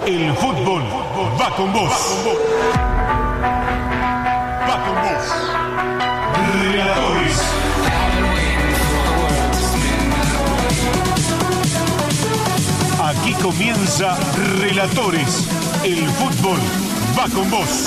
El fútbol va con vos. Va con vos. Relatores. Aquí comienza Relatores. El fútbol va con vos.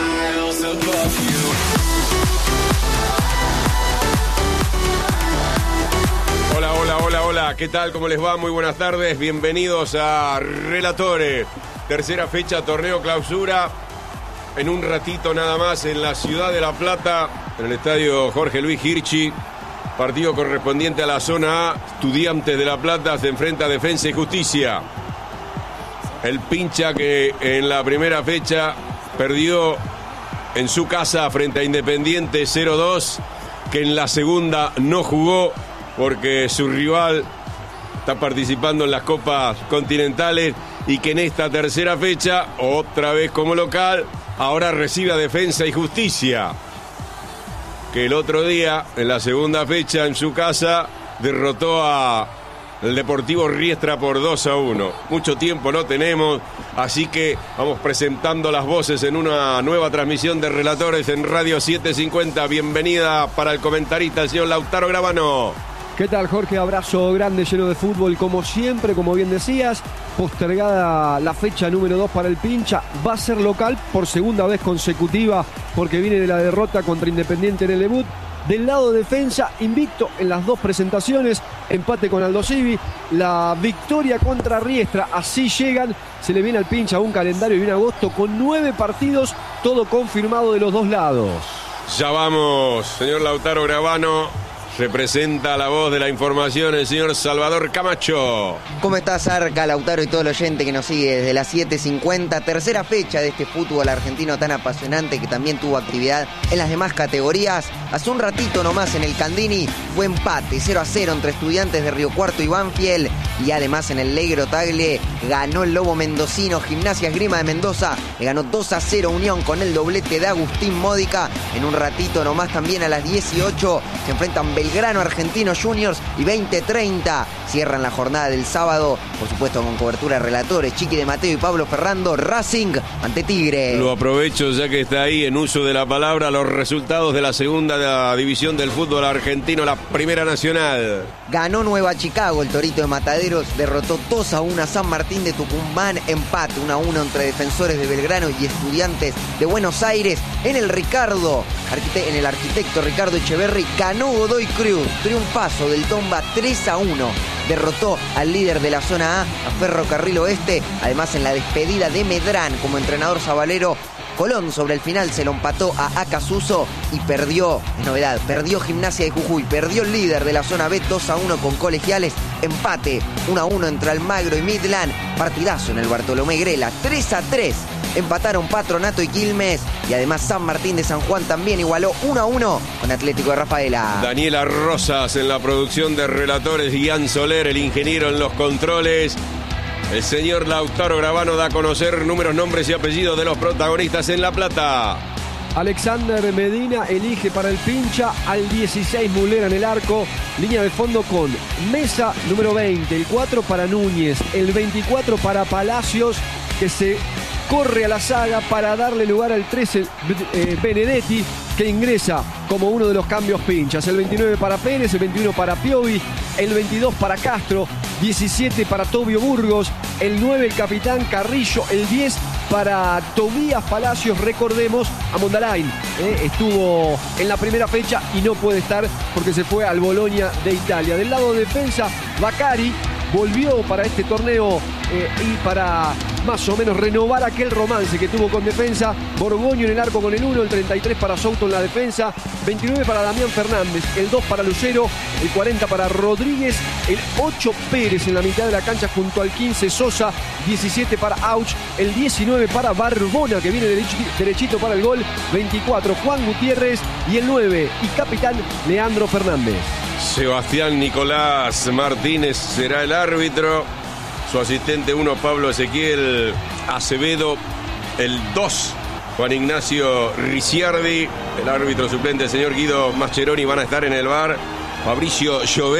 Hola, ¿qué tal? ¿Cómo les va? Muy buenas tardes, bienvenidos a Relatores. Tercera fecha, torneo clausura, en un ratito nada más en la ciudad de La Plata, en el estadio Jorge Luis Hirschi. Partido correspondiente a la zona A, Estudiantes de La Plata se enfrenta a Defensa y Justicia. El Pincha que en la primera fecha perdió en su casa frente a Independiente 0-2, que en la segunda no jugó porque su rival está participando en las copas continentales y que en esta tercera fecha, otra vez como local, ahora recibe a Defensa y Justicia, que el otro día, en la segunda fecha en su casa, derrotó a el Deportivo Riestra por 2-1. Mucho tiempo no tenemos, así que vamos presentando las voces en una nueva transmisión de Relatores en Radio 750. Bienvenida para el comentarista, el señor Lautaro Gravano. ¿Qué tal, Jorge? Abrazo grande, lleno de fútbol, como siempre, como bien decías. Postergada la fecha número 2 para el Pincha. Va a ser local por segunda vez consecutiva, porque viene de la derrota contra Independiente en el debut. Del lado de Defensa, invicto en las dos presentaciones, empate con Aldo Civi, la victoria contra Riestra. Así llegan, se le viene al Pincha un calendario y un agosto con 9 partidos, todo confirmado de los dos lados. Ya vamos, señor Lautaro Gravano. Representa la voz de la información el señor Salvador Camacho. ¿Cómo estás, Arca, Lautaro y todo el oyente que nos sigue desde las 7:50? Tercera fecha de este fútbol argentino tan apasionante que también tuvo actividad en las demás categorías. Hace un ratito nomás en el Candini fue empate 0-0 entre Estudiantes de Río Cuarto y Banfield. Y además en el Legro Tagle ganó el Lobo Mendocino. Gimnasia Esgrima de Mendoza le ganó 2-0 Unión con el doblete de Agustín Módica. En un ratito nomás también a las 18 se enfrentan Belgrano Argentinos Juniors y 20:30 cierran la jornada del sábado, por supuesto con cobertura de Relatores, Chiqui de Mateo y Pablo Ferrando. Racing ante Tigre. Lo aprovecho ya que está ahí en uso de la palabra, los resultados de la segunda división del fútbol argentino, la Primera Nacional. Ganó Nueva Chicago, el Torito de Mataderos derrotó 2-1 a San Martín de Tucumán, empate 1-1 entre Defensores de Belgrano y Estudiantes de Buenos Aires. En el Arquitecto Ricardo Echeverri ganó Godoy Cruz, triunfazo del Tomba 3-1. Derrotó al líder de la zona A Ferrocarril Oeste. Además, en la despedida de Medrán como entrenador sabalero, Colón sobre el final se lo empató a Acasuso y perdió, es novedad, perdió Gimnasia de Jujuy, perdió el líder de la zona B 2-1 con Colegiales, empate 1-1 entre Almagro y Midland, partidazo en el Bartolomé Grela, 3-3. Empataron Patronato y Quilmes y además San Martín de San Juan también igualó 1-1 con Atlético de Rafaela. Daniela Rosas en la producción de Relatores, Ian Soler, el ingeniero en los controles. El señor Lautaro Gravano da a conocer números, nombres y apellidos de los protagonistas en La Plata. Alexander Medina elige para el Pincha al 16 Mulera en el arco. Línea de fondo con Mesa, número 20. El 4 para Núñez. El 24 para Palacios, que se corre a la saga para darle lugar al 13 Benedetti, que ingresa como uno de los cambios Pinchas. El 29 para Pérez, el 21 para Piovi, el 22 para Castro, 17 para Tobio Burgos, el 9 el capitán Carrillo, el 10 para Tobías Palacios. Recordemos a Mondalain, estuvo en la primera fecha y no puede estar porque se fue al Bolonia de Italia. Del lado de defensa, Bacari volvió para este torneo y para más o menos renovar aquel romance que tuvo con Defensa. Borgoño en el arco con el 1, el 33 para Souto en la defensa, 29 para Damián Fernández, el 2 para Lucero, el 40 para Rodríguez, el 8 Pérez en la mitad de la cancha junto al 15 Sosa, 17 para Auch, el 19 para Barbona, que viene derechito para el gol, 24 Juan Gutiérrez y el 9 y capitán Leandro Fernández. Sebastián Nicolás Martínez será el árbitro. Su asistente 1, Pablo Ezequiel Acevedo. El 2, Juan Ignacio Ricciardi. El árbitro suplente, el señor Guido Mascheroni, van a estar en el VAR. Fabricio Llobet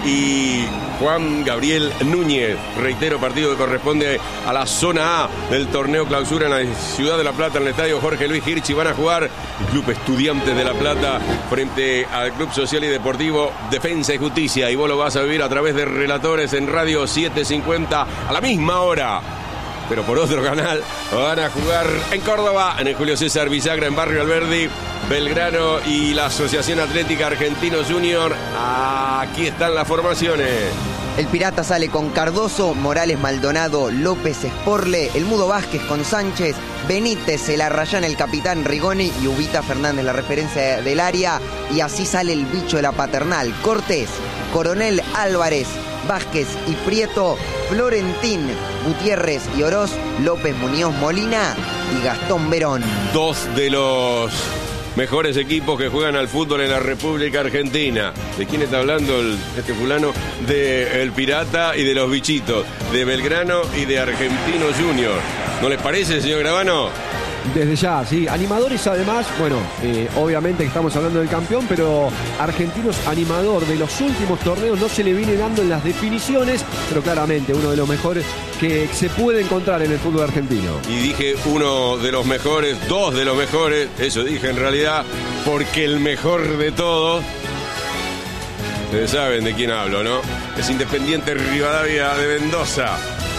y Juan Gabriel Núñez. Reitero, partido que corresponde a la zona A del torneo clausura en la ciudad de La Plata, en el estadio Jorge Luis Hirschi. Van a jugar el Club Estudiantes de La Plata frente al Club Social y Deportivo Defensa y Justicia. Y vos lo vas a vivir a través de Relatores en Radio 750 a la misma hora, pero por otro canal. Van a jugar en Córdoba, en el Julio César Bisagra, en Barrio Alberdi, Belgrano y la Asociación Atlética Argentinos Junior. Aquí están las formaciones. El Pirata sale con Cardoso, Morales, Maldonado, López, Sporle, el Mudo Vázquez con Sánchez, Benítez, el Arrayán, el capitán Rigoni y Ubita Fernández, la referencia del área. Y así sale el bicho de la Paternal: Cortés, Coronel, Álvarez, Vázquez y Prieto, Florentín, Gutiérrez y Oroz, López, Muñoz, Molina y Gastón Verón. Dos de los mejores equipos que juegan al fútbol en la República Argentina. ¿De quién está hablando este fulano? De el Pirata y de los Bichitos, de Belgrano y de Argentinos Junior. ¿No les parece, señor Gravano? Desde ya, sí. Animadores además, bueno, obviamente que estamos hablando del campeón, pero Argentinos animador de los últimos torneos, no se le viene dando en las definiciones, pero claramente uno de los mejores que se puede encontrar en el fútbol argentino. Y dije uno de los mejores, dos de los mejores, eso dije en realidad, porque el mejor de todos, ustedes saben de quién hablo, ¿no? Es Independiente Rivadavia de Mendoza,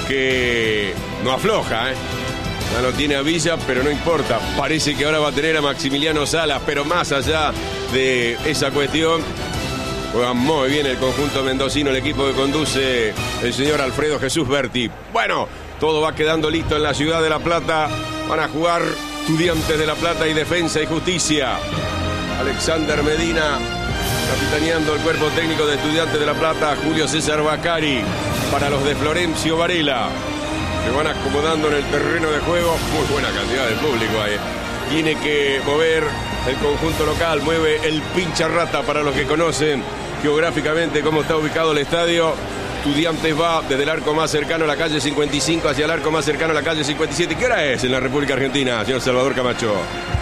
que no afloja, Ya no tiene a Villa, pero no importa. Parece que ahora va a tener a Maximiliano Salas, pero más allá de esa cuestión, juega muy bien el conjunto mendocino, el equipo que conduce el señor Alfredo Jesús Berti. Bueno, todo va quedando listo en la ciudad de La Plata. Van a jugar Estudiantes de La Plata y Defensa y Justicia. Alexander Medina capitaneando el cuerpo técnico de Estudiantes de La Plata. Julio César Bacari para los de Florencio Varela. Se van acomodando en el terreno de juego. Muy buena cantidad de público ahí. Tiene que mover el conjunto local. Mueve el pincha rata para los que conocen geográficamente cómo está ubicado el estadio. Estudiantes va desde el arco más cercano a la calle 55 hacia el arco más cercano a la calle 57. ¿Qué hora es en la República Argentina, señor Salvador Camacho?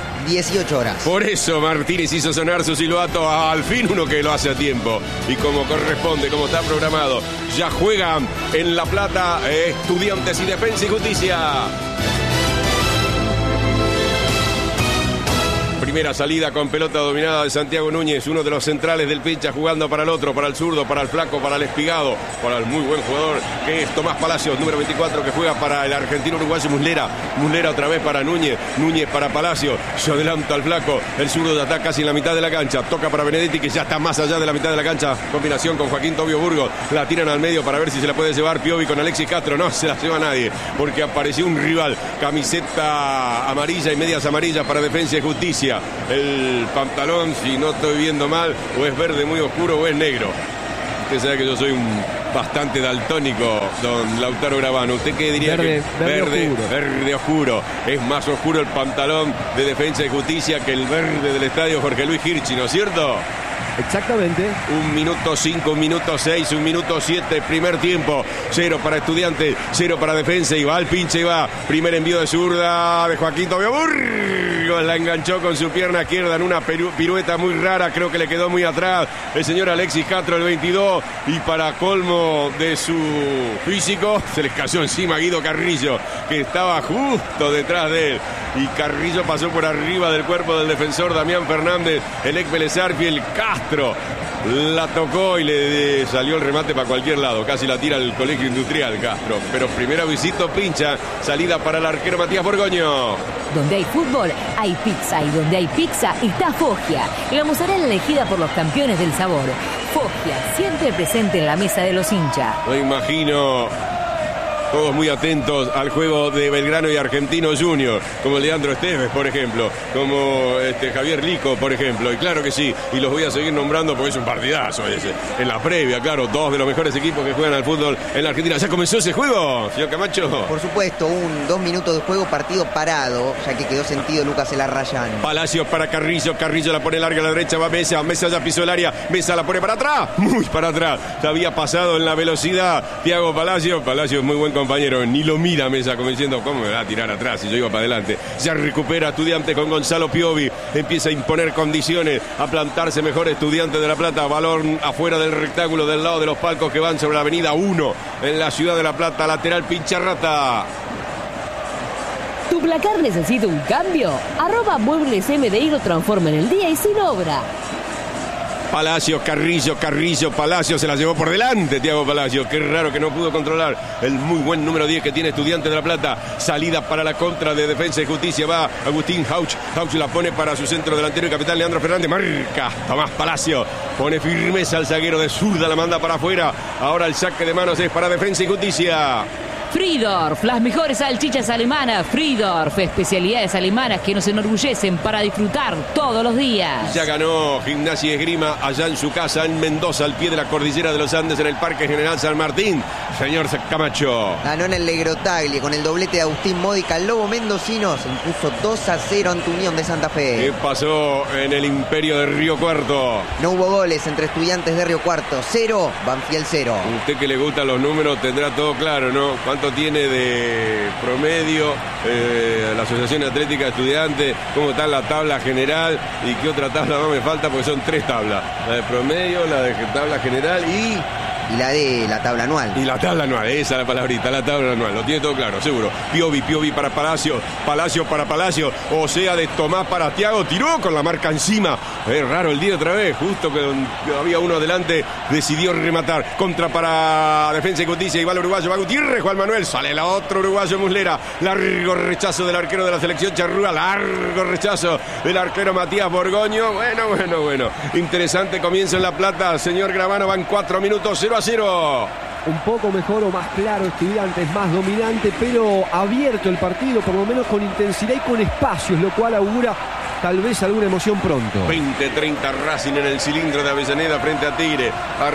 18 horas. Por eso Martínez hizo sonar su silbato, al fin uno que lo hace a tiempo y como corresponde, como está programado. Ya juegan en La Plata Estudiantes y Defensa y Justicia. Primera salida con pelota dominada de Santiago Núñez, uno de los centrales del pincha, jugando para el otro, para el zurdo, para el flaco, para el espigado, para el muy buen jugador que es Tomás Palacios, número 24, que juega para el argentino uruguayo Muslera. Muslera otra vez para Núñez, Núñez para Palacios, se adelanta al flaco, el zurdo ya está casi en la mitad de la cancha, toca para Benedetti que ya está más allá de la mitad de la cancha, combinación con Joaquín Tobio Burgos, la tiran al medio para ver si se la puede llevar Piovi con Alexis Castro. No se la lleva nadie, porque apareció un rival, camiseta amarilla y medias amarillas para Defensa y Justicia. El pantalón, si no estoy viendo mal, o es verde muy oscuro o es negro. Usted sabe que yo soy bastante daltónico, don Lautaro Gravano. ¿Usted qué diría? Verde oscuro. Es más oscuro el pantalón de Defensa y Justicia que el verde del estadio Jorge Luis Hirschi, ¿no es cierto? Exactamente. 1 minuto 5, 1 minuto 6, 1 minuto 7, primer tiempo. 0 para Estudiantes, 0 para Defensa. Y va al pinche y va. Primer envío de zurda de Joaquín Tobio Burgos. La enganchó con su pierna izquierda en una pirueta muy rara. Creo que le quedó muy atrás el señor Alexis Castro, el 22. Y para colmo de su físico, se les cayó encima Guido Carrillo, que estaba justo detrás de él. Y Carrillo pasó por arriba del cuerpo del defensor Damián Fernández. El ex Vélez Sarsfield, Castro la tocó y le salió el remate para cualquier lado. Casi la tira el Colegio Industrial Castro. Pero primero visito pincha. Salida para el arquero Matías Borgoño. Donde hay fútbol, hay pizza. Y donde hay pizza, está Foggia. La mozzarella elegida por los campeones del sabor. Foggia, siempre presente en la mesa de los hinchas. No imagino... Todos muy atentos al juego de Belgrano y Argentinos Junior, como Leandro Esteves, por ejemplo, como Javier Lico, por ejemplo, y claro que sí, y los voy a seguir nombrando porque es un partidazo ese. En la previa, claro, dos de los mejores equipos que juegan al fútbol en la Argentina. ¿Ya comenzó ese juego, señor Camacho? Por supuesto, 2 minutos de juego, partido parado, ya que quedó sentido Lucas El Arrayán. Palacios para Carrillo, Carrillo la pone larga a la derecha, va Mesa, Mesa ya pisó el área, Mesa la pone para atrás, muy para atrás, se había pasado en la velocidad Thiago Palacios, Palacios muy buen compañero, ni lo mira Mesa como diciendo, ¿cómo me va a tirar atrás si yo iba para adelante? Ya recupera Estudiantes con Gonzalo Piovi, empieza a imponer condiciones, a plantarse mejor Estudiantes de La Plata, balón afuera del rectángulo del lado de los palcos que van sobre la avenida 1 en la ciudad de La Plata, lateral Pincharrata. ¿Tu placar necesita un cambio? @Muebles MDI lo transforma en el día y sin obra. Palacio, Carrillo, Palacio se la llevó por delante Thiago Palacio, qué raro que no pudo controlar el muy buen número 10 que tiene Estudiantes de La Plata, salida para la contra de Defensa y Justicia, va Agustín Hauch la pone para su centro delantero y capitán Leandro Fernández, marca Tomás Palacio, pone firmeza al zaguero de zurda, la manda para afuera, ahora el saque de manos es para Defensa y Justicia. Friedorf, las mejores salchichas alemanas. Friedorf, especialidades alemanas que nos enorgullecen para disfrutar todos los días. Ya ganó Gimnasia y Esgrima allá en su casa en Mendoza, al pie de la cordillera de los Andes, en el Parque General San Martín. Señor Camacho. Ganó en el Legrotaglie con el doblete de Agustín Módica. El Lobo Mendocino se impuso 2-0 ante Unión de Santa Fe. ¿Qué pasó en el Imperio de Río Cuarto? No hubo goles entre Estudiantes de Río Cuarto. 0, Banfield 0. Usted que le gustan los números tendrá todo claro, ¿no? ¿Cuánto tiene de promedio la Asociación Atlética de Estudiantes? ¿Cómo está la tabla general? ¿Y qué otra tabla más me falta? Porque son 3 tablas. La de promedio, la de tabla general y la de la tabla anual. Y la tabla anual, esa es la palabrita, la tabla anual. Lo tiene todo claro, seguro. Piovi para Palacio, Palacio para Palacio. O sea, de Tomás para Thiago. Tiró con la marca encima. Es raro el día otra vez. Justo que había uno adelante, decidió rematar. Contra para Defensa y Justicia. Y va el uruguayo, va Gutiérrez, Juan Manuel. Sale la otro uruguayo, Muslera. Largo rechazo del arquero de la selección charrúa. Largo rechazo del arquero Matías Borgoño. Bueno. Interesante comienzo en La Plata. Señor Gravano, van 4 minutos, 0-0. Un poco mejor o más claro Estudiantes, más dominante, pero abierto el partido, por lo menos con intensidad y con espacios, lo cual augura tal vez alguna emoción pronto. 20-30 Racing en el cilindro de Avellaneda frente a Tigre.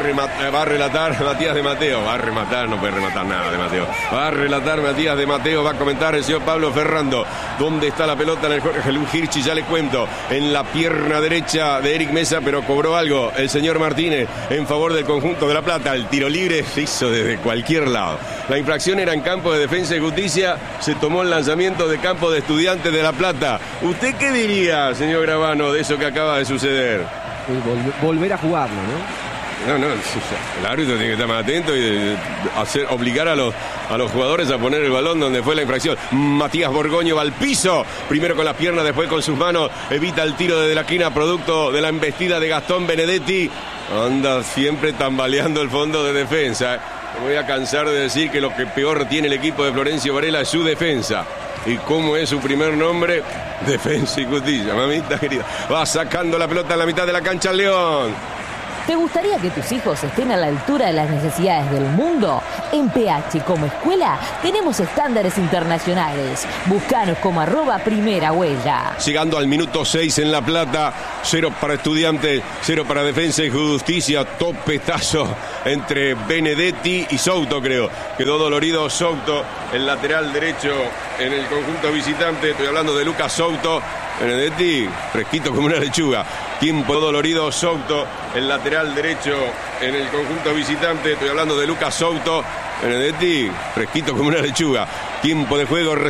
Va a relatar Matías de Mateo. Va a rematar, no puede rematar nada de Mateo. Va a relatar Matías de Mateo. Va a comentar el señor Pablo Ferrando. ¿Dónde está la pelota en el Jorge Luis Hirschi? Ya le cuento. En la pierna derecha de Eric Mesa, pero cobró algo el señor Martínez en favor del conjunto de La Plata. El tiro libre se hizo desde cualquier lado. La infracción era en campo de Defensa y Justicia. Se tomó el lanzamiento de campo de Estudiantes de La Plata. ¿Usted qué diría, señor Gravano, de eso que acaba de suceder? Volver a jugarlo, ¿no? No, el árbitro tiene que estar más atento y obligar a los jugadores a poner el balón donde fue la infracción. Matías Borgoño va al piso, primero con las piernas, después con sus manos, evita el tiro desde la esquina, producto de la embestida de Gastón Benedetti. Anda siempre tambaleando el fondo de defensa. Me voy a cansar de decir que lo que peor tiene el equipo de Florencio Varela es su defensa. ¿Y cómo es su primer nombre? Defensa y Justicia, mamita querida. Va sacando la pelota en la mitad de la cancha el León. ¿Te gustaría que tus hijos estén a la altura de las necesidades del mundo? En PH como escuela tenemos estándares internacionales. Búscanos como @primerahuella. Llegando al minuto 6 en La Plata, 0 para Estudiantes, 0 para Defensa y Justicia. Topetazo entre Benedetti y Souto, creo. Quedó dolorido Souto, el lateral derecho en el conjunto visitante. Estoy hablando de Lucas Souto. Benedetti, fresquito como una lechuga. Tiempo dolorido Souto, el lateral derecho en el conjunto visitante. Estoy hablando de Lucas Souto. Benedetti, fresquito como una lechuga. Tiempo de juego.